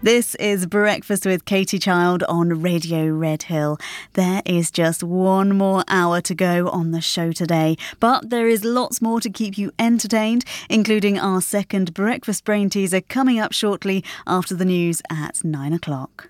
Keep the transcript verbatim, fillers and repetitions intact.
This is Breakfast with Katie Child on Radio Red Hill. There is just one more hour to go on the show today, but there is lots more to keep you entertained, including our second Breakfast Brain teaser coming up shortly after the news at nine o'clock.